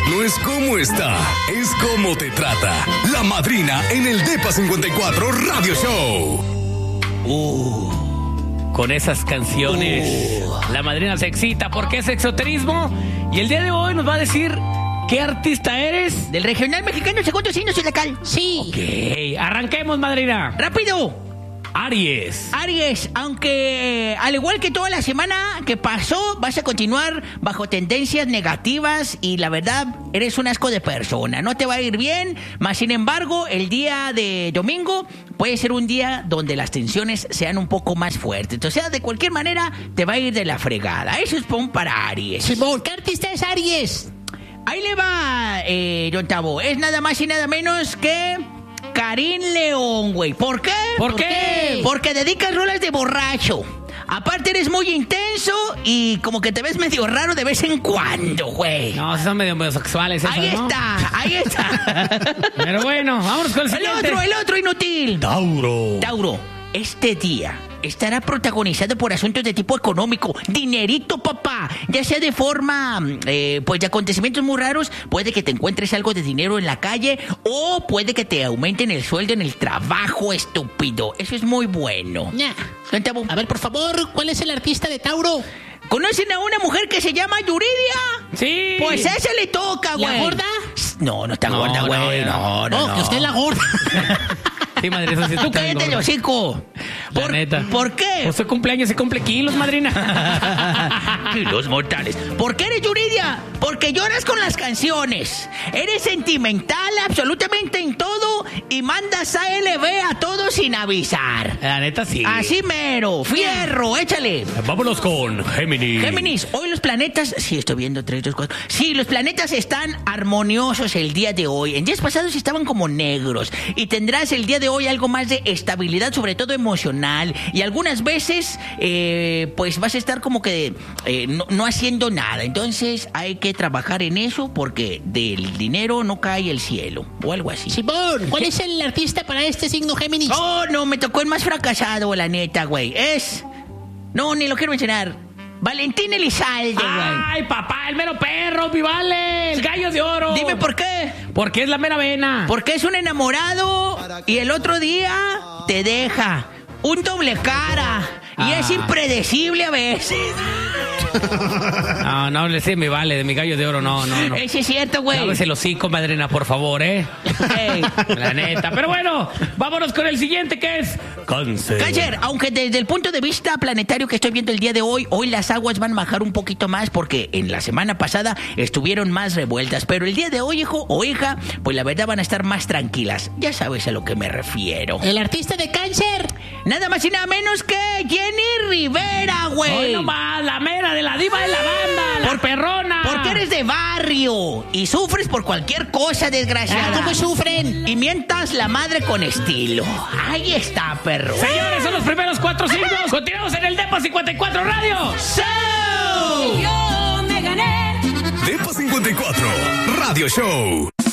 no es cómo está, es cómo te trata. La Madrina en el Depa 54 Radio Show. Con esas canciones, La Madrina se excita porque es exoterismo. Y el día de hoy nos va a decir qué artista eres. Del regional mexicano segundo signo silacal. Sí. Ok, arranquemos, Madrina. ¡Rápido! Aries, aunque al igual que toda la semana que pasó, vas a continuar bajo tendencias negativas y la verdad, eres un asco de persona. No te va a ir bien, más sin embargo, el día de domingo puede ser un día donde las tensiones sean un poco más fuertes. O sea, de cualquier manera, te va a ir de la fregada. Eso es para Aries. Simón, ¿qué artista es Aries? Ahí le va, don Tabo. Es nada más y nada menos que Karim León, güey. ¿Por qué? ¿Por qué? Porque dedicas rolas de borracho. Aparte eres muy intenso y como que te ves medio raro de vez en cuando, güey. No, son medio sexuales esos, ahí ¿no? Ahí está. Pero bueno, vámonos con el siguiente. El otro inútil. Tauro, este día estará protagonizado por asuntos de tipo económico. Dinerito, papá. Ya sea de forma, pues de acontecimientos muy raros. Puede que te encuentres algo de dinero en la calle o puede que te aumenten el sueldo en el trabajo, estúpido. Eso es muy bueno. A ver, por favor, ¿cuál es el artista de Tauro? ¿Conocen a una mujer que se llama Yuridia? Sí. Pues a esa le toca, güey. ¿La gorda? No está gorda, güey. No. Que usted es la gorda. Sí, madrina, sí. Tú cállate, el hocico. La neta. ¿Por qué? Pues su cumpleaños se cumple kilos, madrina. Kilos mortales. ¿Por qué eres Yuridia? Porque lloras con las canciones. Eres sentimental absolutamente en todo y mandas ALB a todos sin avisar. La neta, sí. Así mero. Fierro, échale. Vámonos con Géminis. Géminis, hoy los planetas... Sí, estoy viendo 3, 2, 4. Sí, los planetas están armoniosos el día de hoy. En días pasados estaban como negros. Y tendrás el día de hoy algo más de estabilidad, sobre todo emocional. Y algunas veces, pues vas a estar como que no haciendo nada. Entonces hay que trabajar en eso porque del dinero no cae el cielo. O algo así. Simón, ¿cuál es el artista para este signo Géminis? Oh, no, me tocó el más fracasado, la neta, güey. No, ni lo quiero mencionar. Valentín Elizalde, güey. Ay, papá, el mero perro, mi vale, el gallo de oro. Dime por qué. Porque es la mera vena. Porque es un enamorado y el otro día te deja. Un doble cara. Y es impredecible a veces. No, le sé, me vale, de mi gallo de oro, no. Ese es cierto, güey. Lávese el hocico, madrina, por favor, Hey. La neta. Pero bueno, vámonos con el siguiente, que es Cáncer, aunque desde el punto de vista planetario que estoy viendo el día de hoy las aguas van a bajar un poquito más porque en la semana pasada estuvieron más revueltas. Pero el día de hoy, hijo o hija, pues la verdad van a estar más tranquilas. Ya sabes a lo que me refiero. El artista de Cáncer. Nada más y nada menos que Jenny Rivera, güey. Hoy nomás, la mera de la diva de la banda, la perrona. Porque eres de barrio y sufres por cualquier cosa, desgraciada. ¿Cómo sufren? Y mientas la madre con estilo. Ahí está, perro. Señores, son los primeros 4 signos. Continuamos en el Depa 54 Radio. ¡Show! Yo me gané. Depa 54 Radio Show.